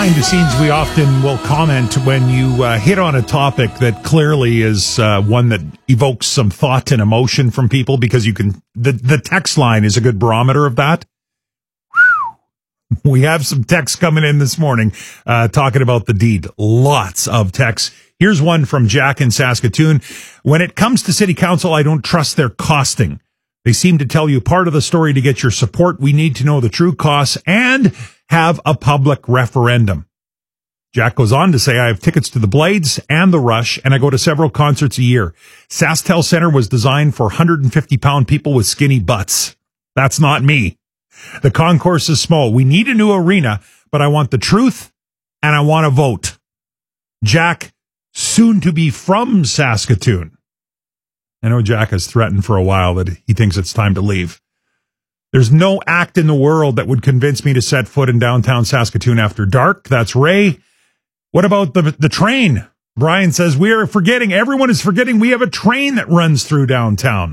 behind the scenes, we often will comment when you hit on a topic that clearly is one that evokes some thought and emotion from people, because you can. The text line is a good barometer of that. We have some texts coming in this morning talking about the deed. Lots of texts. Here's one from Jack in Saskatoon. When it comes to city council, I don't trust their costing. They seem to tell you part of the story to get your support. We need to know the true costs and have a public referendum. Jack goes on to say, I have tickets to the Blades and the Rush, and I go to several concerts a year. SaskTel Center was designed for 150-pound people with skinny butts. That's not me. The concourse is small. We need a new arena, but I want the truth, and I want to vote. Jack, soon to be from Saskatoon. I know Jack has threatened for a while that he thinks it's time to leave. There's no act in the world that would convince me to set foot in downtown Saskatoon after dark. That's Ray. What about the train? Brian says, everyone is forgetting we have a train that runs through downtown.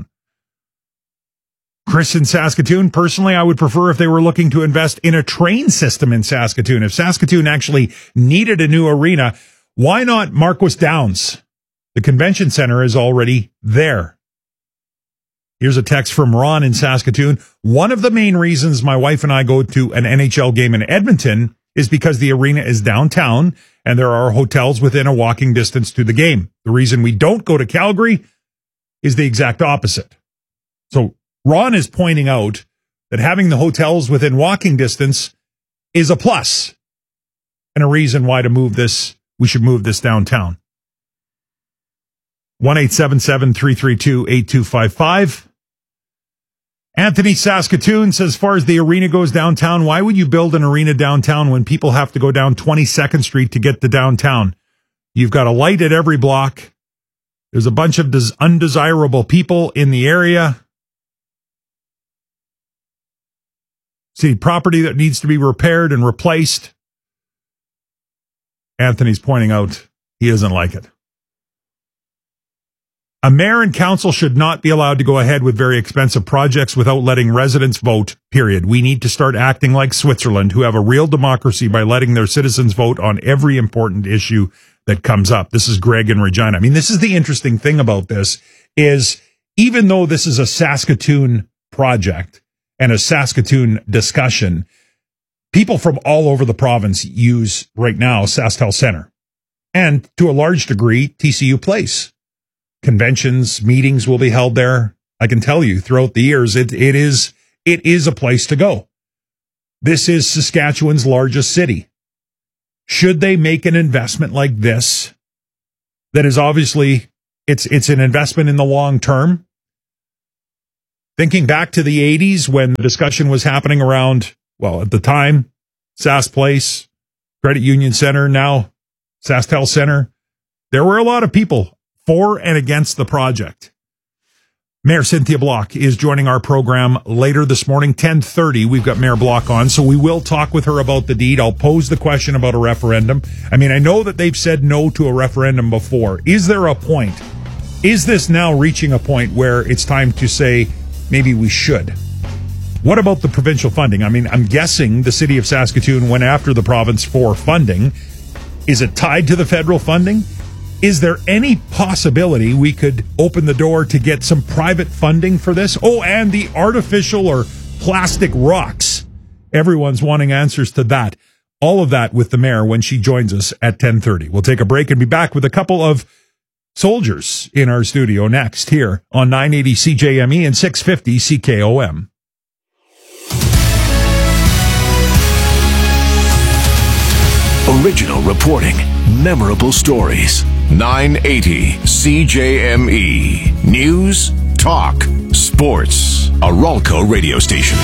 Chris in Saskatoon, personally, I would prefer if they were looking to invest in a train system in Saskatoon. If Saskatoon actually needed a new arena, why not Marquis Downs? The convention center is already there. Here's a text from Ron in Saskatoon. One of the main reasons my wife and I go to an NHL game in Edmonton is because the arena is downtown and there are hotels within a walking distance to the game. The reason we don't go to Calgary is the exact opposite. So Ron is pointing out that having the hotels within walking distance is a plus and a reason why we should move this downtown. 1-877-332-8255. Anthony Saskatoon says, as far as the arena goes downtown, why would you build an arena downtown when people have to go down 22nd Street to get to downtown? You've got a light at every block. There's a bunch of undesirable people in the area. See, property that needs to be repaired and replaced. Anthony's pointing out he doesn't like it. A mayor and council should not be allowed to go ahead with very expensive projects without letting residents vote, period. We need to start acting like Switzerland, who have a real democracy by letting their citizens vote on every important issue that comes up. This is Greg in Regina. I mean, this is the interesting thing about this is even though this is a Saskatoon project and a Saskatoon discussion, people from all over the province use right now SaskTel Center and to a large degree TCU Place. Conventions, meetings will be held there. I can tell you throughout the years, it is a place to go. This is Saskatchewan's largest city. Should they make an investment like this, that is obviously, it's an investment in the long term? Thinking back to the 80s when the discussion was happening around, well, at the time, Sask Place, Credit Union Center, now SaskTel Center, there were a lot of people for and against the project. Mayor Cynthia Block is joining our program later this morning, 10:30. We've got Mayor Block on, so we will talk with her about the deed. I'll pose the question about a referendum. I mean, I know that they've said no to a referendum before. Is there a point? Is this now reaching a point where it's time to say maybe we should? What about the provincial funding? I mean, I'm guessing the city of Saskatoon went after the province for funding. Is it tied to the federal funding? Is there any possibility we could open the door to get some private funding for this? Oh, and the artificial or plastic rocks. Everyone's wanting answers to that. All of that with the mayor when she joins us at 10:30. We'll take a break and be back with a couple of soldiers in our studio next here on 980 CJME and 650 CKOM. Original reporting, memorable stories. 980 CJME. News, talk, sports. A Ralco radio station.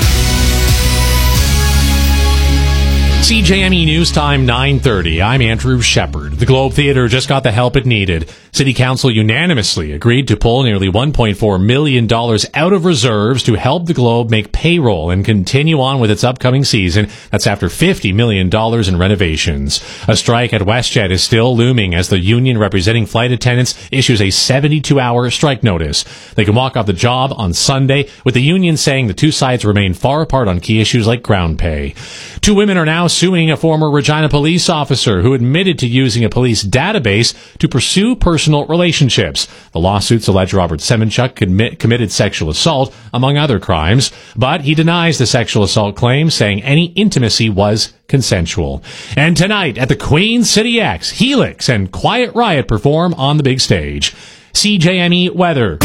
CJME News Time, 9:30. I'm Andrew Shepard. The Globe Theatre just got the help it needed. City Council unanimously agreed to pull nearly $1.4 million out of reserves to help the Globe make payroll and continue on with its upcoming season. That's after $50 million in renovations. A strike at WestJet is still looming as the union representing flight attendants issues a 72-hour strike notice. They can walk off the job on Sunday, with the union saying the two sides remain far apart on key issues like ground pay. Two women are now suing a former Regina police officer who admitted to using a police database to pursue personal relationships. The lawsuits allege Robert Semenchuk committed sexual assault, among other crimes, but he denies the sexual assault claim, saying any intimacy was consensual. And tonight at the Queen City X, Helix and Quiet Riot perform on the big stage. CJME weather.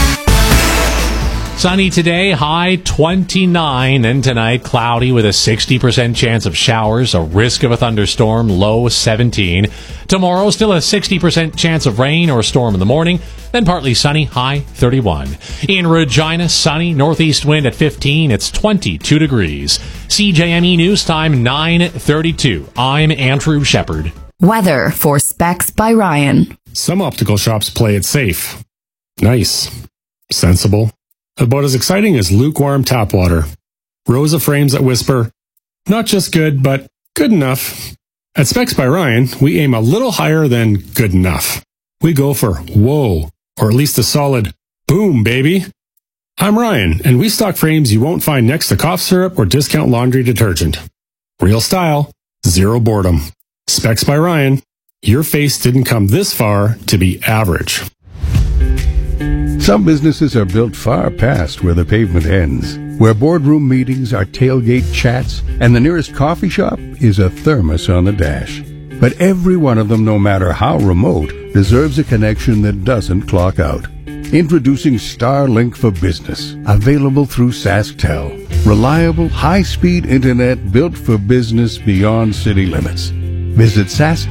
Sunny today, high 29. Then tonight, cloudy with a 60% chance of showers, a risk of a thunderstorm, low 17. Tomorrow, still a 60% chance of rain or storm in the morning. Then partly sunny, high 31. In Regina, sunny, northeast wind at 15. It's 22 degrees. CJME News Time, 9:32. I'm Andrew Shepard. Weather for Specs by Ryan. Some optical shops play it safe. Nice. Sensible. About as exciting as lukewarm tap water. Rows of frames that whisper, not just good, but good enough. At Specs by Ryan, we aim a little higher than good enough. We go for whoa, or at least a solid boom, baby. I'm Ryan, and we stock frames you won't find next to cough syrup or discount laundry detergent. Real style, zero boredom. Specs by Ryan. Your face didn't come this far to be average. Some businesses are built far past where the pavement ends, where boardroom meetings are tailgate chats, and the nearest coffee shop is a thermos on the dash. But every one of them, no matter how remote, deserves a connection that doesn't clock out. Introducing Starlink for Business, available through SaskTel. Reliable, high-speed internet built for business beyond city limits. Visit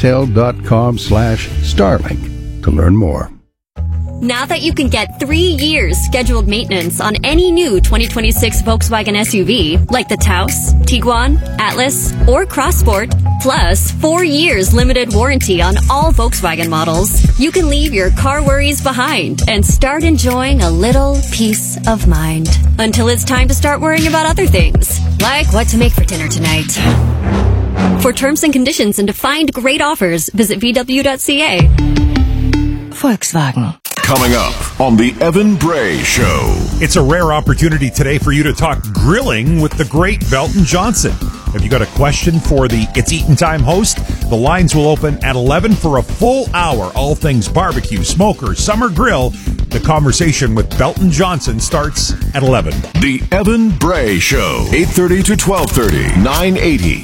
SaskTel.com/Starlink to learn more. Now that you can get 3 years scheduled maintenance on any new 2026 Volkswagen SUV, like the Taos, Tiguan, Atlas, or Crossport, plus 4 years limited warranty on all Volkswagen models, you can leave your car worries behind and start enjoying a little peace of mind. Until it's time to start worrying about other things, like what to make for dinner tonight. For terms and conditions and to find great offers, visit VW.ca. Volkswagen. Coming up on the Evan Bray Show. It's a rare opportunity today for you to talk grilling with the great Belton Johnson. Have you got a question for the It's Eatin' Time host? The lines will open at 11 for a full hour. All things barbecue, smoker, summer grill. The conversation with Belton Johnson starts at 11. The Evan Bray Show. 8:30 to 12:30. 980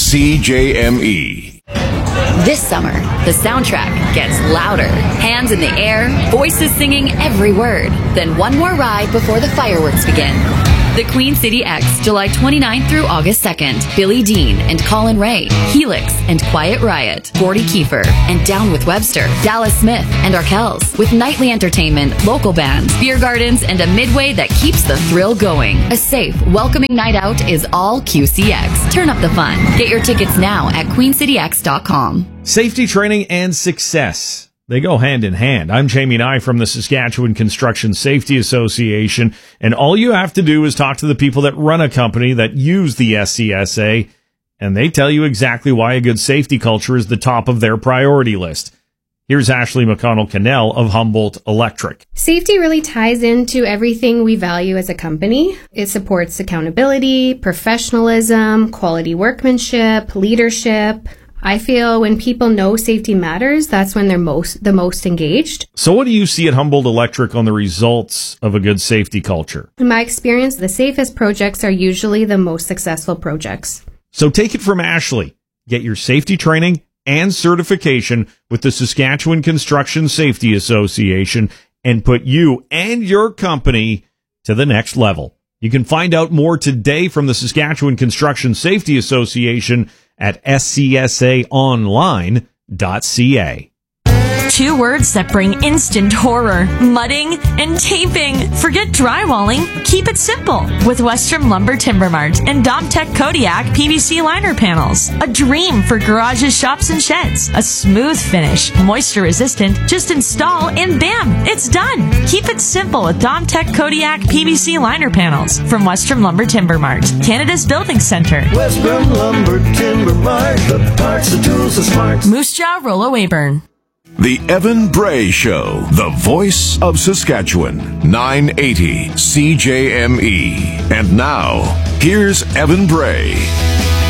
CJME. This summer, the soundtrack gets louder. Hands in the air, voices singing every word. Then one more ride before the fireworks begin. The Queen City X, July 29th through August 2nd. Billy Dean and Colin Ray, Helix and Quiet Riot, Gordy Kiefer and Down with Webster, Dallas Smith and Arkells, with nightly entertainment, local bands, beer gardens, and a midway that keeps the thrill going. A safe, welcoming night out is all QCX. Turn up the fun. Get your tickets now at queencityx.com. Safety training and success. They go hand in hand. I'm Jamie Nye from the Saskatchewan Construction Safety Association, and all you have to do is talk to the people that run a company that use the SCSA, and they tell you exactly why a good safety culture is the top of their priority list. Here's Ashley McConnell-Cannell of Humboldt Electric. Safety really ties into everything we value as a company. It supports accountability, professionalism, quality workmanship, leadership. I feel when people know safety matters, that's when they're the most engaged. So what do you see at Humboldt Electric on the results of a good safety culture? In my experience, the safest projects are usually the most successful projects. So take it from Ashley. Get your safety training and certification with the Saskatchewan Construction Safety Association and put you and your company to the next level. You can find out more today from the Saskatchewan Construction Safety Association at scsaonline.ca. 2 words that bring instant horror: mudding and taping. Forget drywalling. Keep it simple with Western Lumber Timber Mart and Domtech Kodiak PVC liner panels. A dream for garages, shops, and sheds. A smooth finish, moisture resistant. Just install and bam, it's done. Keep it simple with Domtech Kodiak PVC liner panels from Western Lumber Timber Mart, Canada's building center. Western Lumber Timber Mart, the parts, the tools, the smarts. Moose Jaw, Rollo Weyburn. The Evan Bray Show, the voice of Saskatchewan, 980 CJME. And now, here's Evan Bray.